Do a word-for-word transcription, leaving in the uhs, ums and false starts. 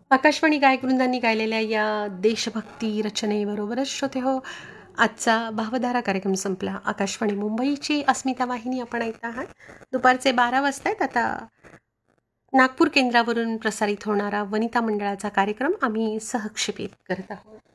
आकाशवाणी गायकवृंदांनी गायलेल्या या देशभक्ती रचनेबरोबरच श्रोते हो, आजचा भावधारा कार्यक्रम संपला. आकाशवाणी मुंबईची अस्मिता वाहिनी आपण ऐकत आहात. दुपारचे बारा वाजता आहेत. आता नागपूर केंद्रावरून प्रसारित होणारा वनिता मंडळाचा कार्यक्रम आम्ही सहक्षेपित करत आहोत.